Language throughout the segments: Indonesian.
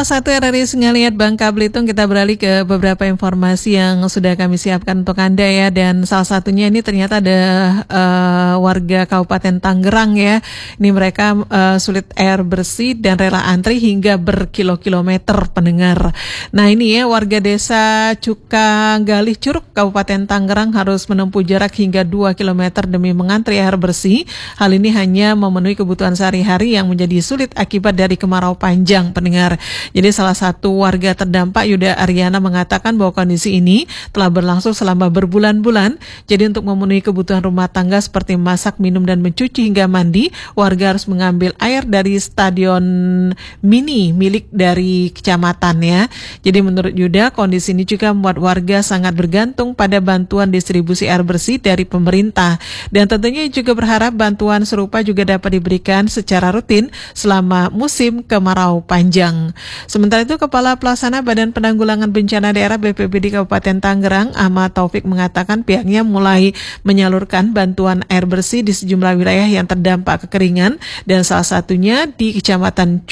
1 RRI Sengaliat Bangka Belitung, kita beralih ke beberapa informasi yang sudah kami siapkan untuk Anda ya. Dan salah satunya ini ternyata ada warga Kabupaten Tangerang ya. Ini mereka sulit air bersih dan rela antri hingga berkilo-kilometer pendengar. Nah ini ya, warga desa Cukagalih Curug Kabupaten Tangerang harus menempuh jarak hingga 2 km demi mengantri air bersih. Hal ini hanya memenuhi kebutuhan sehari-hari yang menjadi sulit akibat dari kemarau panjang pendengar. Jadi salah satu warga terdampak, Yuda Aryana, mengatakan bahwa kondisi ini telah berlangsung selama berbulan-bulan. Jadi untuk memenuhi kebutuhan rumah tangga seperti masak, minum, dan mencuci hingga mandi, warga harus mengambil air dari stadion mini milik dari kecamatan ya. Jadi menurut Yuda, kondisi ini juga membuat warga sangat bergantung pada bantuan distribusi air bersih dari pemerintah. Dan tentunya juga berharap bantuan serupa juga dapat diberikan secara rutin selama musim kemarau panjang. Sementara itu, Kepala Pelaksana Badan Penanggulangan Bencana Daerah BPBD Kabupaten Tangerang, Ahmad Taufik, mengatakan pihaknya mulai menyalurkan bantuan air bersih di sejumlah wilayah yang terdampak kekeringan dan salah satunya di Kecamatan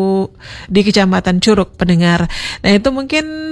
Curug pendengar. Nah itu mungkin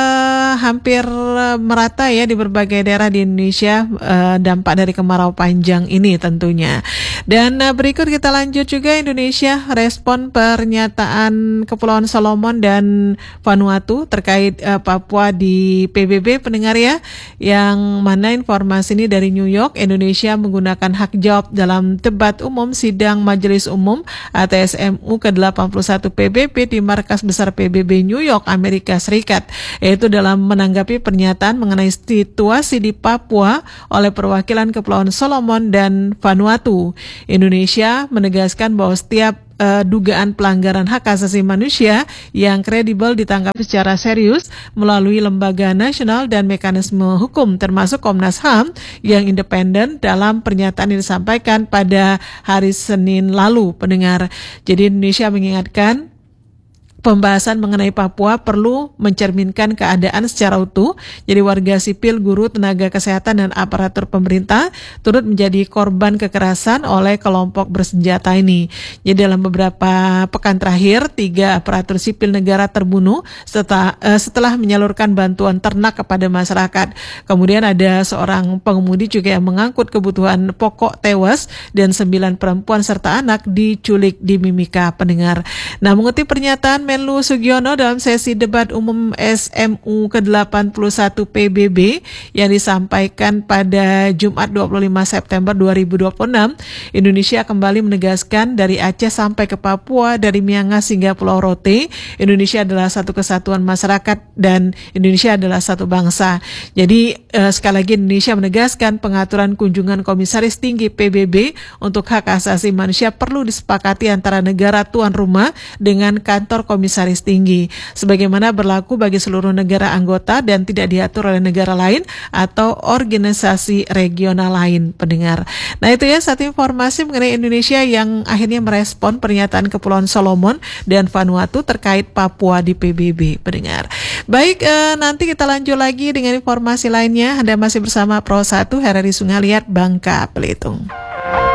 hampir merata ya di berbagai daerah di Indonesia dampak dari kemarau panjang ini tentunya. Dan berikut kita lanjut juga, Indonesia respon pernyataan Kepulauan Solomon dan Vanuatu terkait Papua di PBB pendengar ya, yang mana informasi ini dari New York. Indonesia menggunakan hak jawab dalam debat umum sidang Majelis Umum ATSMU ke-81 PBB di Markas Besar PBB New York, Amerika Serikat, yaitu dalam menanggapi pernyataan mengenai situasi di Papua oleh perwakilan Kepulauan Solomon dan Vanuatu. Indonesia menegaskan bahwa setiap dugaan pelanggaran hak asasi manusia yang kredibel ditanggapi secara serius melalui lembaga nasional dan mekanisme hukum termasuk Komnas HAM yang independen dalam pernyataan yang disampaikan pada hari Senin lalu pendengar. Jadi Indonesia mengingatkan pembahasan mengenai Papua perlu mencerminkan keadaan secara utuh. Jadi warga sipil, guru, tenaga kesehatan, dan aparatur pemerintah turut menjadi korban kekerasan oleh kelompok bersenjata ini. Jadi dalam beberapa pekan terakhir, 3 aparatur sipil negara terbunuh setelah menyalurkan bantuan ternak kepada masyarakat. Kemudian ada seorang pengemudi juga yang mengangkut kebutuhan pokok tewas dan 9 perempuan serta anak diculik di Mimika pendengar. Nah, mengutip pernyataan Menlu Sugiono dalam sesi debat umum SMU ke-81 PBB yang disampaikan pada Jumat 25 September 2026, Indonesia kembali menegaskan dari Aceh sampai ke Papua, dari Miangas hingga Pulau Rote, Indonesia adalah satu kesatuan masyarakat dan Indonesia adalah satu bangsa. Jadi sekali lagi Indonesia menegaskan pengaturan kunjungan Komisaris Tinggi PBB untuk hak asasi manusia perlu disepakati antara negara tuan rumah dengan kantor Komisaris Tinggi, sebagaimana berlaku bagi seluruh negara anggota dan tidak diatur oleh negara lain atau organisasi regional lain pendengar. Nah itu ya satu informasi mengenai Indonesia yang akhirnya merespon pernyataan Kepulauan Solomon dan Vanuatu terkait Papua di PBB pendengar. Baik, nanti kita lanjut lagi dengan informasi lainnya. Anda masih bersama Pro 1 RRI Sengaliat Bangka Belitung.